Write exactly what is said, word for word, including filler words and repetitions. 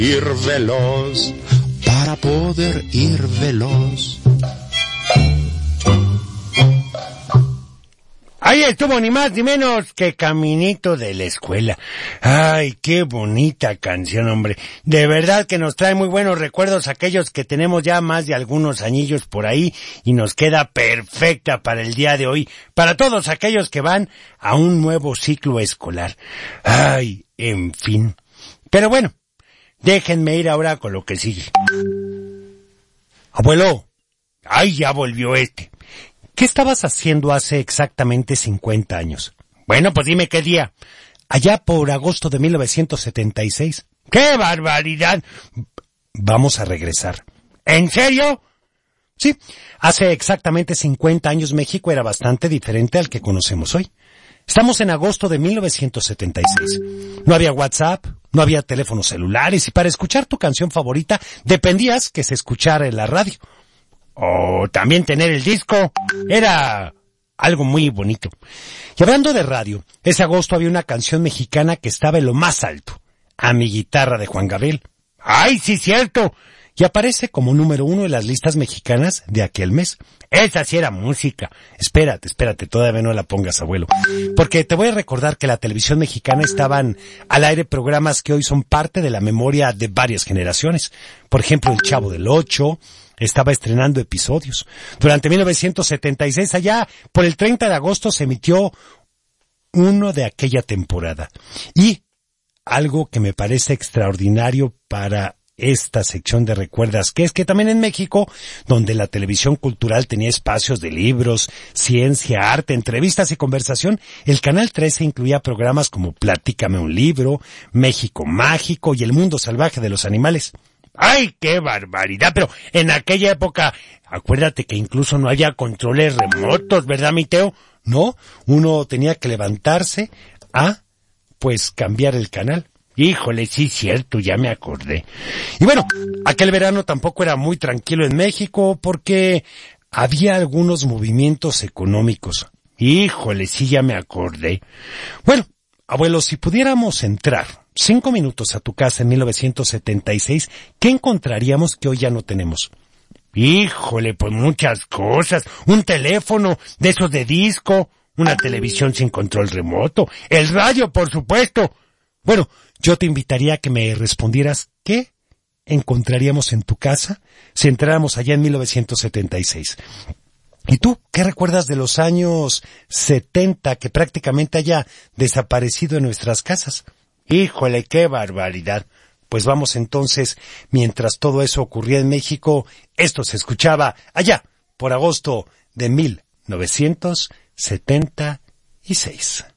Ir veloz, para poder ir veloz. Ahí estuvo ni más ni menos que Caminito de la Escuela. Ay, qué bonita canción, hombre. De verdad que nos trae muy buenos recuerdos aquellos que tenemos ya más de algunos añillos por ahí y nos queda perfecta para el día de hoy, para todos aquellos que van a un nuevo ciclo escolar. Ay, en fin. Pero bueno, déjenme ir ahora con lo que sigue. Abuelo, ay, ya volvió este. ¿Qué estabas haciendo hace exactamente cincuenta años? Bueno, pues dime qué día. Allá por agosto de mil novecientos setenta y seis. ¡Qué barbaridad! Vamos a regresar. ¿En serio? Sí, hace exactamente cincuenta años México era bastante diferente al que conocemos hoy. Estamos en agosto de mil novecientos setenta y seis. No había WhatsApp, no había teléfonos celulares y para escuchar tu canción favorita dependías que se escuchara en la radio. O también tener el disco. Era algo muy bonito. Y hablando de radio, ese agosto había una canción mexicana que estaba en lo más alto. A mi guitarra de Juan Gabriel. ¡Ay, sí, cierto! Y aparece como número uno en las listas mexicanas de aquel mes. Esa sí era música. Espérate, espérate, todavía no la pongas, abuelo. Porque te voy a recordar que la televisión mexicana estaban al aire programas que hoy son parte de la memoria de varias generaciones. Por ejemplo, El Chavo del Ocho estaba estrenando episodios. Durante mil novecientos setenta y seis, allá por el treinta de agosto, se emitió uno de aquella temporada. Y algo que me parece extraordinario para esta sección de recuerdas, que es que también en México, donde la televisión cultural tenía espacios de libros, ciencia, arte, entrevistas y conversación, el Canal trece incluía programas como Platícame un libro, México Mágico y El Mundo Salvaje de los Animales. ¡Ay, qué barbaridad! Pero en aquella época, acuérdate que incluso no había controles remotos, ¿verdad, mi Teo? No, uno tenía que levantarse a, pues, cambiar el canal. Híjole, sí, cierto, ya me acordé. Y bueno, aquel verano tampoco era muy tranquilo en México porque había algunos movimientos económicos. Híjole, sí, ya me acordé. Bueno, abuelo, si pudiéramos entrar cinco minutos a tu casa en mil novecientos setenta y seis, ¿qué encontraríamos que hoy ya no tenemos? Híjole, pues muchas cosas. Un teléfono de esos de disco, una televisión sin control remoto, el radio, por supuesto. Bueno, yo te invitaría a que me respondieras qué encontraríamos en tu casa si entráramos allá en mil novecientos setenta y seis. ¿Y tú qué recuerdas de los años setenta que prácticamente haya desaparecido en nuestras casas? Híjole, qué barbaridad. Pues vamos entonces, mientras todo eso ocurría en México, esto se escuchaba allá por agosto de mil novecientos setenta y seis.